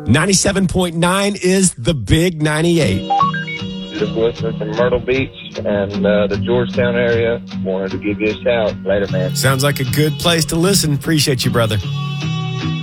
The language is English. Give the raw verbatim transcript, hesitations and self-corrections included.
ninety-seven point nine is the Big ninety-eight. Just listening from Myrtle Beach and uh, the Georgetown area. Wanted to give you a shout. Later, man. Sounds like a good place to listen. Appreciate you, brother.